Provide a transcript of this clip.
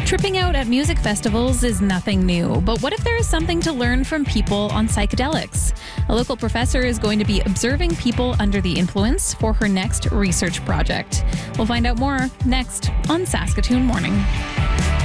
Tripping out at music festivals is nothing new, but what if there is something to learn from people on psychedelics? A local professor is going to be observing people under the influence for her next research project. We'll find out more next on Saskatoon Morning.